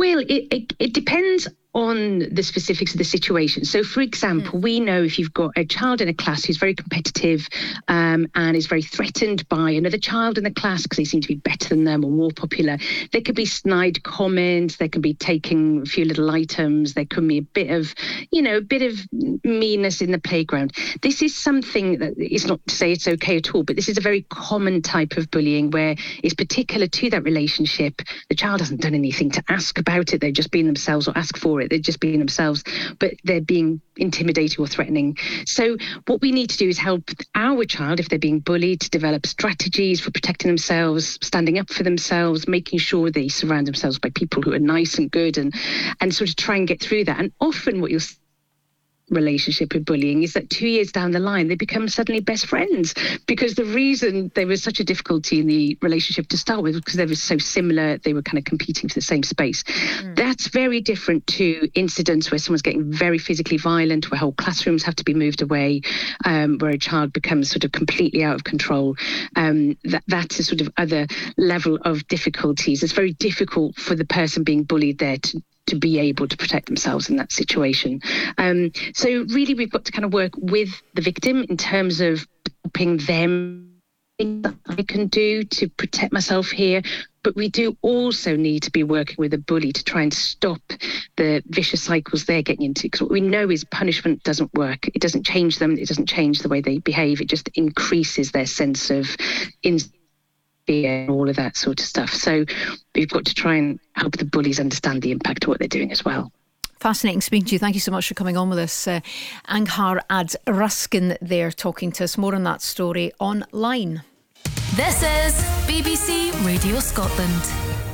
Well, it depends on the specifics of the situation. So, for example, we know if you've got a child in a class who's very competitive and is very threatened by another child in the class because they seem to be better than them or more popular, there could be snide comments, there could be taking a few little items, there could be a bit of meanness in the playground. This is something that is not to say it's okay at all, but this is a very common type of bullying where it's particular to that relationship. The child hasn't done anything to ask about it, they've just been themselves or ask for it. They're just being themselves, but they're being intimidating or threatening. So what we need to do is help our child, if they're being bullied, to develop strategies for protecting themselves, standing up for themselves, making sure they surround themselves by people who are nice and good and sort of try and get through that. And often what you'll relationship with bullying is that 2 years down the line they become suddenly best friends, because the reason there was such a difficulty in the relationship to start with was because they were so similar, they were kind of competing for the same space. That's very different to incidents where someone's getting very physically violent, where whole classrooms have to be moved away, where a child becomes sort of completely out of control. That's a sort of other level of difficulties. It's very difficult for the person being bullied there to be able to protect themselves in that situation. So really we've got to kind of work with the victim in terms of helping them things that I can do to protect myself here. But we do also need to be working with a bully to try and stop the vicious cycles they're getting into. Because what we know is punishment doesn't work. It doesn't change them. It doesn't change the way they behave. It just increases their sense of fear and all of that sort of stuff. So we've got to try and help the bullies understand the impact of what they're doing as well. Fascinating speaking to you. Thank you so much for coming on with us. Anghar Ad Ruskin there talking to us. More on that story online. This is BBC Radio Scotland.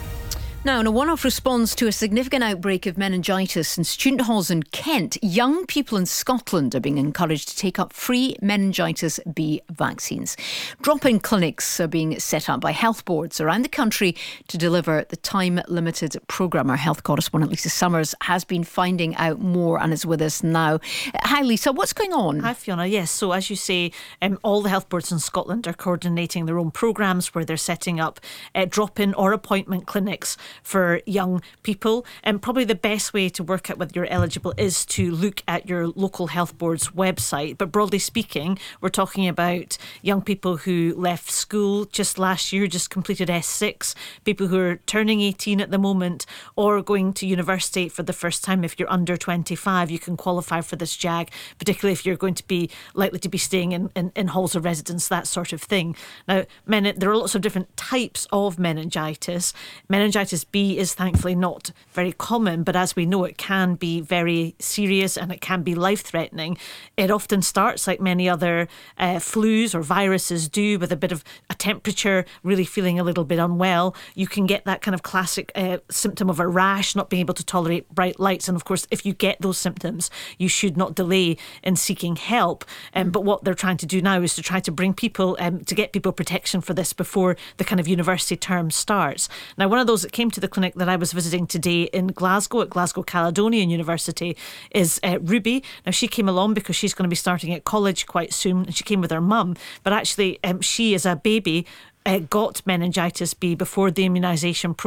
Now, in a one-off response to a significant outbreak of meningitis in student halls in Kent, young people in Scotland are being encouraged to take up free meningitis B vaccines. Drop-in clinics are being set up by health boards around the country to deliver the time-limited programme. Our health correspondent Lisa Summers has been finding out more and is with us now. Hi Lisa, what's going on? Hi Fiona, yes, so as you say, all the health boards in Scotland are coordinating their own programmes where they're setting up drop-in or appointment clinics for young people. And probably the best way to work out whether you're eligible is to look at your local health board's website. But broadly speaking, we're talking about young people who left school just last year, just completed S6, people who are turning 18 at the moment or going to university for the first time. If you're under 25, you can qualify for this JAG, particularly if you're going to be likely to be staying in halls of residence, that sort of thing. Now, there are lots of different types of meningitis. Meningitis B is thankfully not very common, but as we know, it can be very serious and it can be life-threatening. It often starts like many other flus or viruses do, with a bit of a temperature, really feeling a little bit unwell. You can get that kind of classic symptom of a rash, not being able to tolerate bright lights. And of course, if you get those symptoms, you should not delay in seeking help. But what they're trying to do now is to try to bring people, to get people protection for this before the kind of university term starts. Now, one of those that came to the clinic that I was visiting today in Glasgow, at Glasgow Caledonian University, is Ruby. Now, she came along because she's going to be starting at college quite soon, and she came with her mum. But actually, she, as a baby, got meningitis B before the immunisation